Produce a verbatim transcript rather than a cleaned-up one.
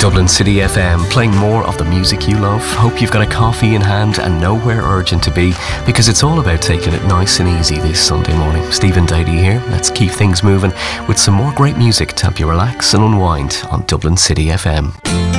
Dublin City F M, playing more of the music you love. Hope you've got a coffee in hand and know where urgent to be, because it's all about taking it nice and easy this Sunday morning. Stephen Dady here. Let's keep things moving with some more great music to help you relax and unwind on Dublin City F M.